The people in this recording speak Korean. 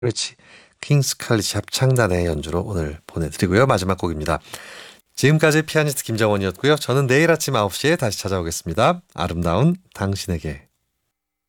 그렇지. 퀸스 칼리지 합창단의 연주로 오늘 보내드리고요. 마지막 곡입니다. 지금까지 피아니스트 김정원이었고요. 저는 내일 아침 9시에 다시 찾아오겠습니다. 아름다운 당신에게.